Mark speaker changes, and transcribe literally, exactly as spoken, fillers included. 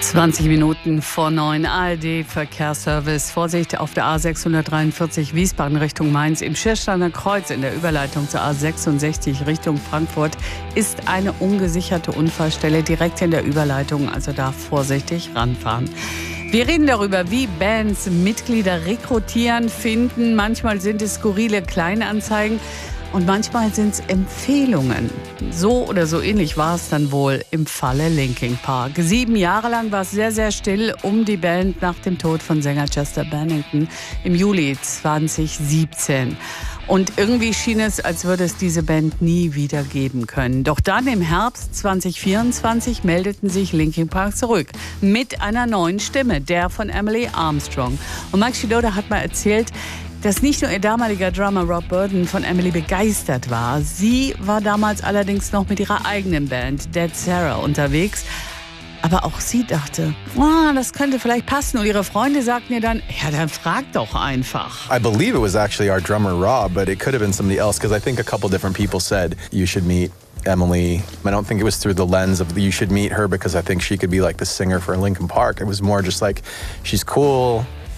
Speaker 1: zwanzig Minuten vor neun, A R D-Verkehrsservice. Vorsicht auf der A sechshundertdreiundvierzig Wiesbaden Richtung Mainz. Im Schirsteiner Kreuz in der Überleitung zur A sechsundsechzig Richtung Frankfurt ist eine ungesicherte Unfallstelle direkt in der Überleitung. Also da vorsichtig ranfahren. Wir reden darüber, wie Bands Mitglieder rekrutieren, finden. Manchmal sind es skurrile Kleinanzeigen. Und manchmal sind es Empfehlungen. So oder so ähnlich war es dann wohl im Falle Linkin Park. Sieben Jahre lang war es sehr, sehr still um die Band nach dem Tod von Sänger Chester Bennington im Juli zwanzig siebzehn. Und irgendwie schien es, als würde es diese Band nie wieder geben können. Doch dann im Herbst zwanzig vierundzwanzig meldeten sich Linkin Park zurück. Mit einer neuen Stimme, der von Emily Armstrong. Und Mike Shinoda hat mal erzählt, dass nicht nur ihr damaliger Drummer Rob Burden von Emily begeistert war. Sie war damals allerdings noch mit ihrer eigenen Band Dead Sarah unterwegs. Aber auch sie dachte, oh, das könnte vielleicht passen. Und ihre Freunde sagten ihr dann, ja, dann frag doch einfach.
Speaker 2: I believe it was actually our drummer Rob, but it could have been somebody else because I think a couple different people said you should meet Emily. I don't think it was through the lens of you should meet her because I think she could be like the singer for Linkin Park. It was more just like she's cool.